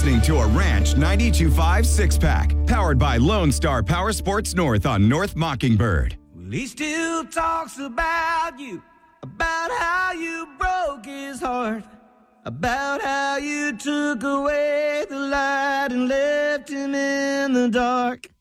listening to a Ranch 92.5 six-pack, powered by Lone Star Power Sports North on North Mockingbird. Well, he still talks about you, about how you broke his heart, about how you took away the light and left him in the dark.